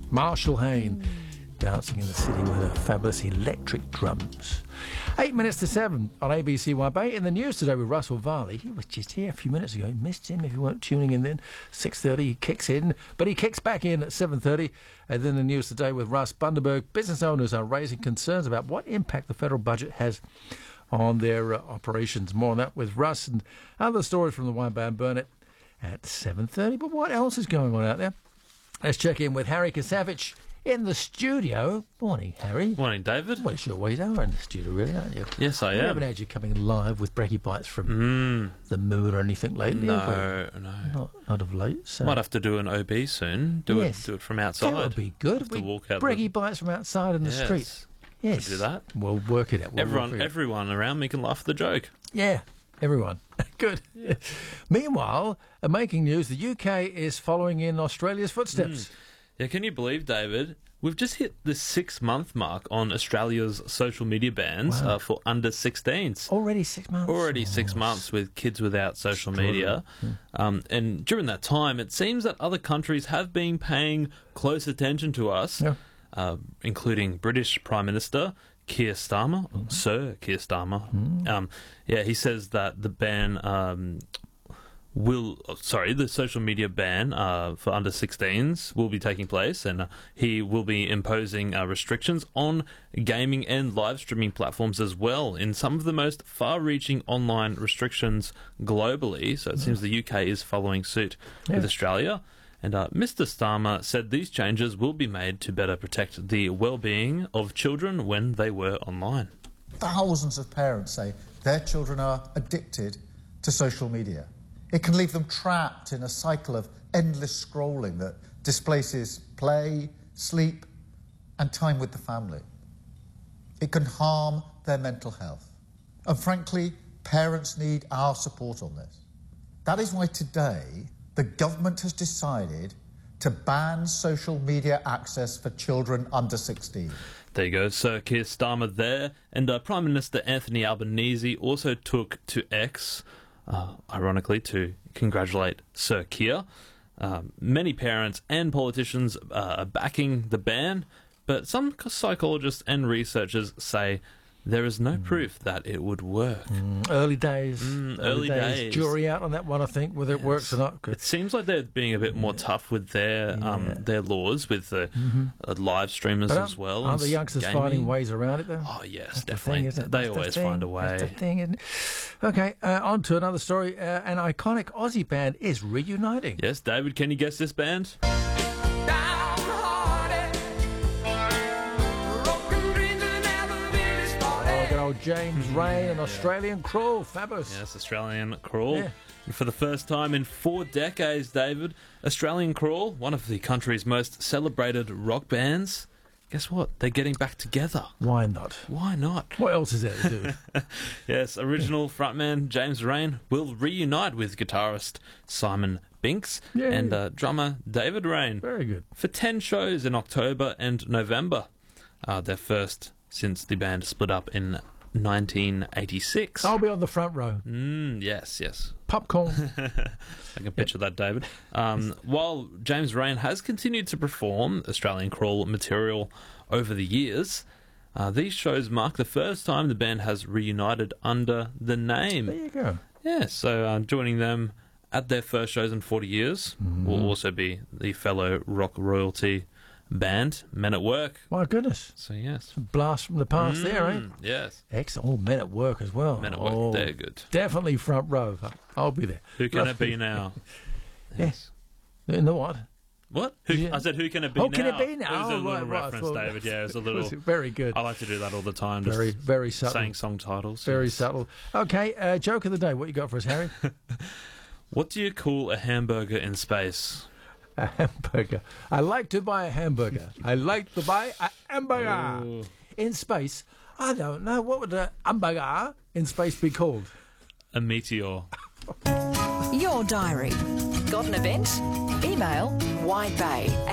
Marshall Hayne dancing in the city with her fabulous electric drums. 8 minutes to 7 on ABC YB. In the news today with Russell Varley. He was just here a few minutes ago. You missed him if you weren't tuning in then. 6:30 he kicks in, but he kicks back in at 7:30. And then the news today with Russ Bundaberg. Business owners are raising concerns about what impact the federal budget has on their operations. More on that with Russ and other stories from the YB and Burnett at 7:30. But what else is going on out there? Let's check in with Harry Kasavich in the studio. Morning, Harry. Morning, David. Well, sure, you are in the studio, really, aren't you? Yes, I am. We haven't had you coming live with Brekkie Bites from the moon or anything lately. No. Not of late. So. Might have to do an OB soon. Do it from outside. That would be good. Have to walk out Brekkie Bites from outside in the street. Yes. We'll do that. We'll work it out. Everyone around me can laugh at the joke. Yeah. Everyone. Good. Yeah. Meanwhile, making news, the UK is following in Australia's footsteps. Yeah, can you believe, David? We've just hit the 6-month mark on Australia's social media bans for under 16s. Already 6 months? Already 6 months with kids without social media. And during that time, it seems that other countries have been paying close attention to us, including British Prime Minister Keir Starmer, Sir Keir Starmer. He says that the ban the social media ban for under 16s will be taking place, and he will be imposing restrictions on gaming and live streaming platforms as well, in some of the most far-reaching online restrictions globally. So it seems the UK is following suit with Australia. And Mr. Starmer said these changes will be made to better protect the well-being of children when they were online. Thousands of parents say their children are addicted to social media. It can leave them trapped in a cycle of endless scrolling that displaces play, sleep, and time with the family. It can harm their mental health. And frankly, parents need our support on this. That is why today the government has decided to ban social media access for children under 16. There you go, Sir Keir Starmer there. And Prime Minister Anthony Albanese also took to X, ironically, to congratulate Sir Keir. Many parents and politicians are backing the ban, but some psychologists and researchers say there is no proof that it would work. Early days. Early days. Jury out on that one, I think, whether it works or not. It seems like they're being a bit more tough with their laws, with the live streamers as well. Aren't the youngsters finding ways around it, though? Oh, yes, definitely. They always find a way. That's the thing, isn't it? Okay, on to another story. An iconic Aussie band is reuniting. Yes, David, can you guess this band? James Rain and Australian Crawl. Fabulous. Yes, Australian Crawl. Yeah. For the first time in 4 decades, David, Australian Crawl, one of the country's most celebrated rock bands, guess what? They're getting back together. Why not? Why not? What else is there to do? Yes, original frontman James Rain will reunite with guitarist Simon Binks and drummer David Rain. Very good. For 10 shows in October and November. Their first since the band split up in 1986. I'll be on the front row. Yes. Popcorn. I can picture that, David. While James Rain has continued to perform Australian Crawl material over the years, these shows mark the first time the band has reunited under the name. There you go. Yeah, so joining them at their first shows in 40 years will also be the fellow rock royalty band, Men at Work. My goodness. So, yes. Blast from the past there, eh? Yes. Excellent. Oh, Men at Work as well. Men at Work, they're good. Definitely front row. I'll be there. Who can it be now? Yes. In the what? What? I said, who can it be now? Can it be now? It was a little reference, David. Yeah, it was a little... very good. I like to do that all the time. Very subtle. Saying song titles. Very subtle. Okay, joke of the day. What you got for us, Harry? What do you call a hamburger in space? A hamburger. I like to buy a hamburger. I like to buy a hamburger. Oh. In space, I don't know. What would a hamburger in space be called? A meteor. Your diary. Got an event? Email whitebay